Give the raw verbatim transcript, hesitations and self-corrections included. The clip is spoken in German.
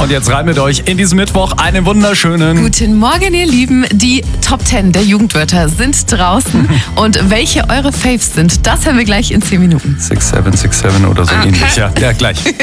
Und jetzt rein mit euch in diesen Mittwoch. Einen wunderschönen... Guten Morgen, ihr Lieben. Die Top zehn der Jugendwörter sind draußen. Und welche eure Faves sind, das hören wir gleich in zehn Minuten. six seven six seven oder so Okay. ähnlich. Ja, ja, gleich.